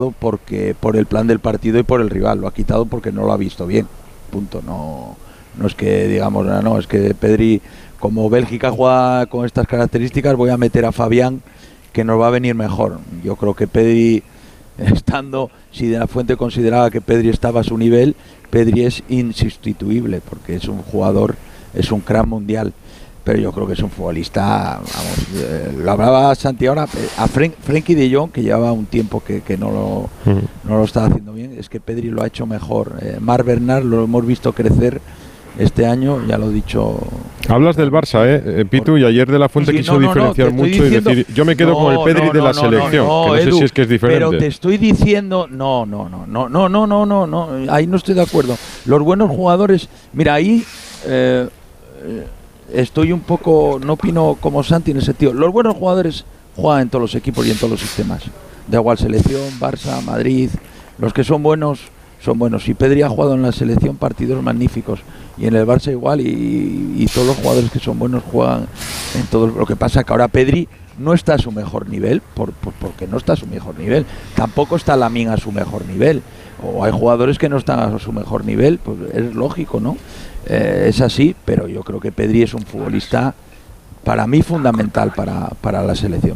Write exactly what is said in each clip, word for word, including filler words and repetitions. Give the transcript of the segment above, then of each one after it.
porque por el plan del partido y por el rival, lo ha quitado porque no lo ha visto bien, punto. No, no es que digamos, no, no, es que Pedri, como Bélgica juega con estas características, voy a meter a Fabián, que nos va a venir mejor. Yo creo que Pedri, estando, si De La Fuente consideraba que Pedri estaba a su nivel, Pedri es insustituible, porque es un jugador, es un crack mundial. Pero yo creo que es un futbolista, vamos, eh, lo hablaba Santi ahora, a Fren- Frenkie de Jong, que llevaba un tiempo que, que no, lo, no lo estaba haciendo bien, es que Pedri lo ha hecho mejor. Eh, Marc Bernat lo hemos visto crecer este año, ya lo he dicho. Hablas del Barça, ¿eh, Pitu? Y ayer De La Fuente sí, quiso no, no, diferenciar no, mucho diciendo, y decir, yo me quedo no, con el Pedri no, de la no, selección, no, no, que no Edu, sé si es que es diferente. Pero te estoy diciendo, no, no, no, no, no, no, no, no, no, ahí no estoy de acuerdo. Los buenos jugadores, mira, ahí... Eh, eh, estoy un poco, no opino como Santi en ese sentido. Los buenos jugadores juegan en todos los equipos y en todos los sistemas. Da igual selección, Barça, Madrid. Los que son buenos, son buenos. Y Pedri ha jugado en la selección partidos magníficos. Y en el Barça igual. Y, y todos los jugadores que son buenos juegan en todo. Lo que pasa que ahora Pedri no está a su mejor nivel, por, por, porque no está a su mejor nivel. Tampoco está Lamine a su mejor nivel. O hay jugadores que no están a su mejor nivel, pues es lógico, ¿no? Eh, es así, pero yo creo que Pedri es un futbolista para mí fundamental para, para la selección.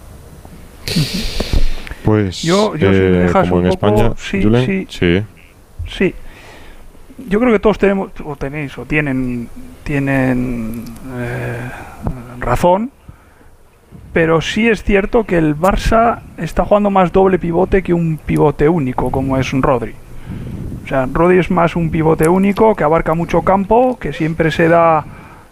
Pues yo, yo eh, si como en poco, España, sí, Julen, sí, sí, sí. Yo creo que todos tenemos o tenéis o tienen tienen eh, razón, pero sí es cierto que el Barça está jugando más doble pivote que un pivote único como es un Rodri. O sea, Rodri es más un pivote único que abarca mucho campo, que siempre se da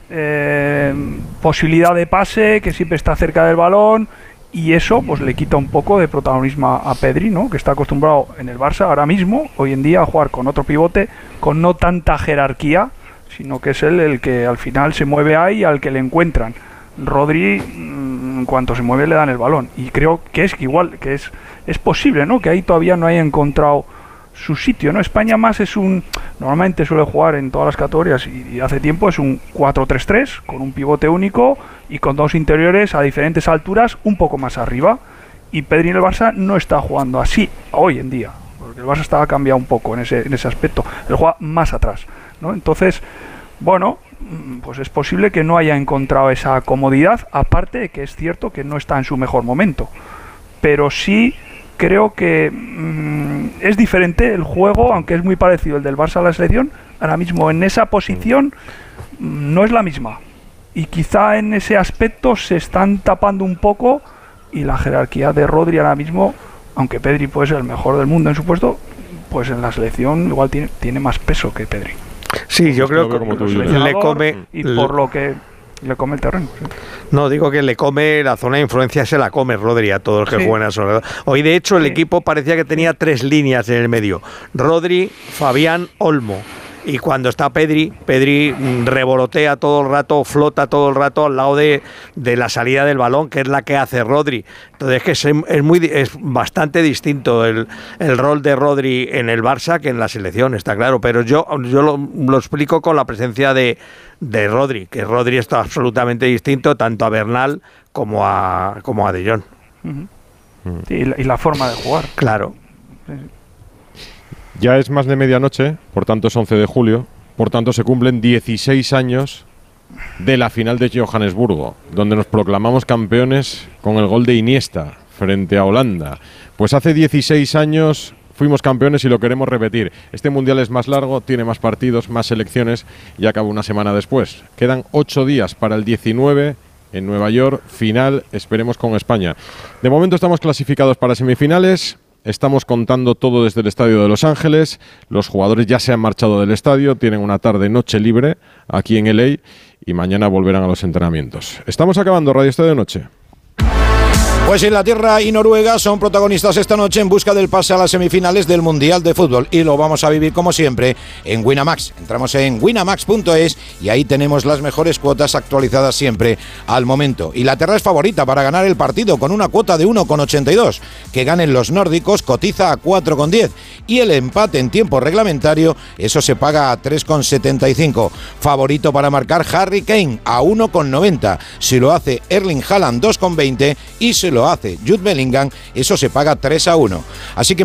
eh, posibilidad de pase, que siempre está cerca del balón, y eso pues le quita un poco de protagonismo a Pedri, ¿no? Que está acostumbrado en el Barça ahora mismo, hoy en día, a jugar con otro pivote, con no tanta jerarquía, sino que es él el que al final se mueve ahí, al que le encuentran. Rodri, en cuanto se mueve, le dan el balón, y creo que es igual, que es, es posible, ¿no? Que ahí todavía no haya encontrado su sitio, ¿no? España más es un... Normalmente suele jugar en todas las categorías y, y hace tiempo es un cuatro tres tres con un pivote único y con dos interiores a diferentes alturas un poco más arriba, y Pedri en el Barça no está jugando así hoy en día, porque el Barça estaba cambiado un poco en ese, en ese aspecto, él juega más atrás, ¿no? Entonces, bueno, pues es posible que no haya encontrado esa comodidad, aparte de que es cierto que no está en su mejor momento, pero sí creo que mmm, es diferente el juego, aunque es muy parecido el del Barça a la selección. Ahora mismo en esa posición mmm, no es la misma, y quizá en ese aspecto se están tapando un poco, y la jerarquía de Rodri ahora mismo, aunque Pedri puede ser el mejor del mundo en su puesto, pues en la selección igual tiene, tiene más peso que Pedri. Sí, yo creo que como tú le come y por lo que le come el terreno. Sí. No, digo que le come la zona de influencia, se la come Rodri a todos los que sí. juegan a su lado. Hoy, de hecho, el sí. equipo parecía que tenía tres líneas en el medio: Rodri, Fabián, Olmo. Y cuando está Pedri, Pedri revolotea todo el rato, flota todo el rato al lado de, de la salida del balón, que es la que hace Rodri. Entonces, que es, es, muy, es bastante distinto el, el rol de Rodri en el Barça que en la selección, está claro. Pero yo, yo lo, lo explico con la presencia de, de Rodri, que Rodri está absolutamente distinto tanto a Bernal como a, como a De Jong. Uh-huh. Sí, y, la, y la forma de jugar. Claro. Sí. Ya es más de medianoche, por tanto es once de julio, por tanto se cumplen dieciséis años de la final de Johannesburgo, donde nos proclamamos campeones con el gol de Iniesta frente a Holanda. Pues hace dieciséis años fuimos campeones y lo queremos repetir. Este mundial es más largo, tiene más partidos, más selecciones y acaba una semana después. Quedan ocho días para el diecinueve en Nueva York, final, esperemos con España. De momento estamos clasificados para semifinales. Estamos contando todo desde el estadio de Los Ángeles. Los jugadores ya se han marchado del estadio, tienen una tarde-noche libre aquí en L A y mañana volverán a los entrenamientos. Estamos acabando Radio Estadio Noche. Pues Inglaterra y Noruega son protagonistas esta noche en busca del pase a las semifinales del Mundial de Fútbol, y lo vamos a vivir como siempre en Winamax. Entramos en winamax punto es y ahí tenemos las mejores cuotas actualizadas siempre al momento. Inglaterra es favorita para ganar el partido con una cuota de uno coma ochenta y dos. Que ganen los nórdicos cotiza a cuatro coma diez, y el empate en tiempo reglamentario, eso se paga a tres coma setenta y cinco. Favorito para marcar Harry Kane a uno coma noventa. Si lo hace Erling Haaland, dos coma veinte, y se lo hace Jude Bellingham, eso se paga tres a uno. Así que